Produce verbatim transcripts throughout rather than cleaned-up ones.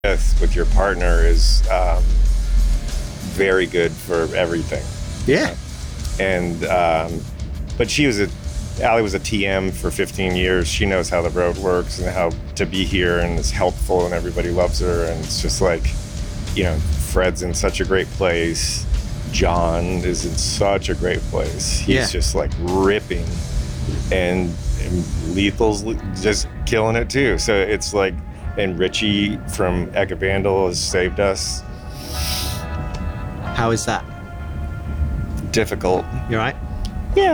with, with your partner is um, very good for everything. Yeah. And, um, but she was a, Allie was a T M for fifteen years. She knows how the road works and how to be here and is helpful and everybody loves her. And it's just like, you know, Fred's in such a great place. John is in such a great place. He's yeah. just like ripping, and, and Lethal's just killing it too. So it's like, and Richie from Eka Vandal has saved us. How is that? Difficult. You right? Yeah.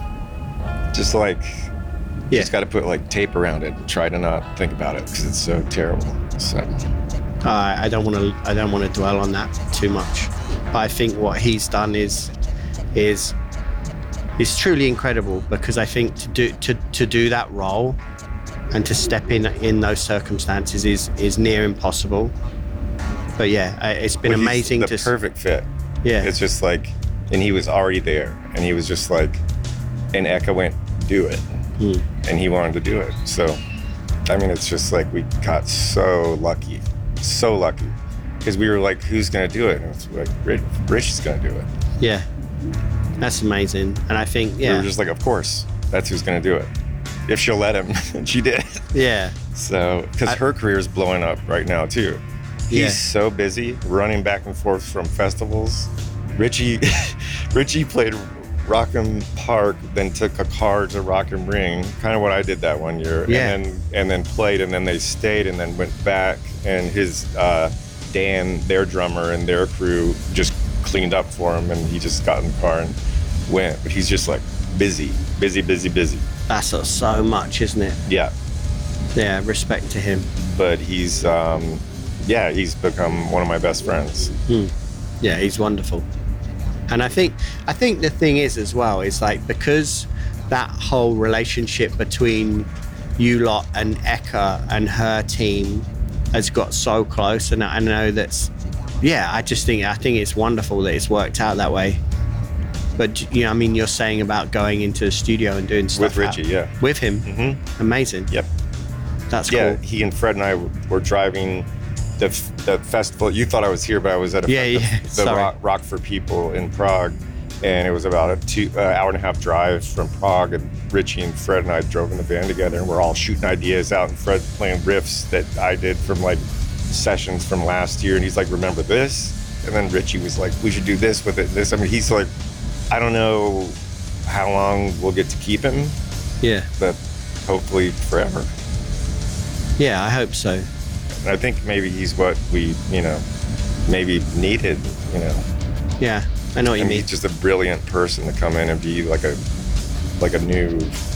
Just like, yeah. you just got to put like tape around it and try to not think about it because it's so terrible. So uh, I don't want to. I don't want to dwell on that too much. But I think what he's done is is is truly incredible, because I think to do to to do that role and to step in in those circumstances is is near impossible. But yeah, it's been well, amazing. The to perfect fit. Yeah. It's just like, and he was already there, and he was just like, and Eka went, do it. Mm. And he wanted to do it. So, I mean, it's just like we got so lucky, so lucky. Because we were like, who's going to do it? And it's like, Rich, Rich is going to do it. Yeah. That's amazing. And I think, yeah. We were just like, of course, that's who's going to do it. If she'll let him. And she did. Yeah. So, because her career is blowing up right now, too. He's yeah. so busy running back and forth from festivals. Richie, Richie played Rockham Park, then took a car to Rockham Ring, kind of what I did that one year, yeah. and then and then played, and then they stayed, and then went back, and his uh, Dan, their drummer, and their crew just cleaned up for him, and he just got in the car and went. But he's just like busy, busy, busy, busy. That's so much, isn't it? Yeah. Yeah, respect to him. But he's, um, yeah, he's become one of my best friends. Hmm. Yeah, he's wonderful. And I think I think the thing is as well is like, because that whole relationship between you lot and Eka and her team has got so close, and I know that's yeah I just think I think it's wonderful that it's worked out that way. But you know, I mean, you're saying about going into the studio and doing stuff with Richie, out, yeah, with him. Mm-hmm. Amazing. Yep. That's yeah, cool. He and Fred and I were driving the, the festival. You thought I was here, but I was at a yeah, the, yeah. the rock, rock for People in Prague, and it was about a two uh, hour and a half drive from Prague. And Richie and Fred and I drove in the van together, and we're all shooting ideas out. And Fred playing riffs that I did from like sessions from last year, and he's like, "Remember this?" And then Richie was like, "We should do this with it." This. I mean, he's like, I don't know how long we'll get to keep him. Yeah. But hopefully forever. Yeah, I hope so. And I think maybe he's what we, you know, maybe needed, you know. Yeah, I know what you and mean. He's just a brilliant person to come in and be like a, like a new,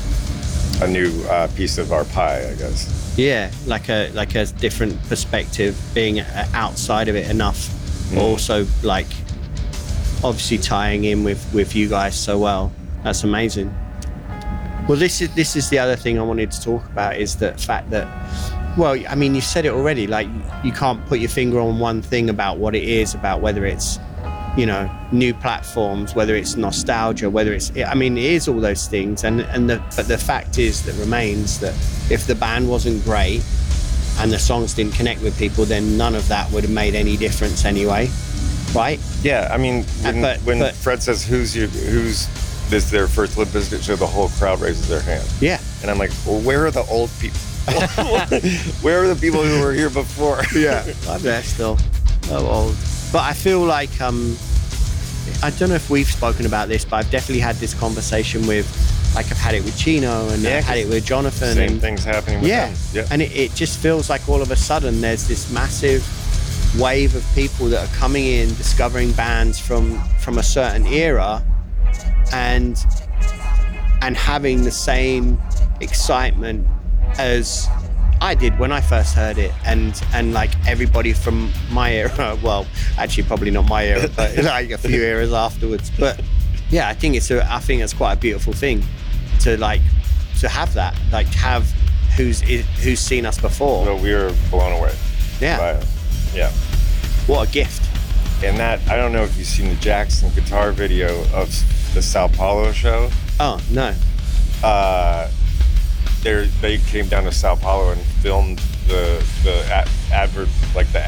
a new uh, piece of our pie, I guess. Yeah, like a like a different perspective, being outside of it enough, mm. also like obviously tying in with with you guys so well. That's amazing. Well, this is this is the other thing I wanted to talk about, is the fact that, well, I mean, you said it already, like you can't put your finger on one thing about what it is, about whether it's, you know, new platforms, whether it's nostalgia, whether it's, I mean, it is all those things. And, and the, but the fact is that remains that if the band wasn't great and the songs didn't connect with people, then none of that would have made any difference anyway, right? Yeah, I mean, when, but, when but, Fred says, who's your, who's this their first Limp Bizkit show, the whole crowd raises their hand. Yeah. And I'm like, well, where are the old people? Where are the people who were here before? Yeah. I'm there still. Oh, old. But I feel like, um, I don't know if we've spoken about this, but I've definitely had this conversation with, like I've had it with Chino, and yeah, I've had it with Jonathan. Same and, things happening with yeah. them. Yeah. And it, it just feels like all of a sudden there's this massive wave of people that are coming in, discovering bands from, from a certain era, and and having the same excitement as I did when I first heard it, and and like everybody from my era, well, actually probably not my era, but like a few eras afterwards. But yeah, I think it's a, I think it's quite a beautiful thing to like to have that, like have who's who's seen us before. So we were blown away. Yeah. By it. Yeah. What a gift. And that, I don't know if you've seen the Jackson guitar video of the Sao Paulo show. Oh, no. Uh, they came down to Sao Paulo and filmed the the at advert, like the